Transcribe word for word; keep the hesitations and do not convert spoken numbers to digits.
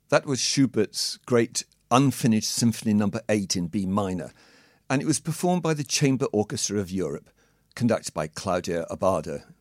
That was Schubert's great unfinished Symphony Number eight in B minor, and it was performed by the Chamber Orchestra of Europe, conducted by Claudia Abbado.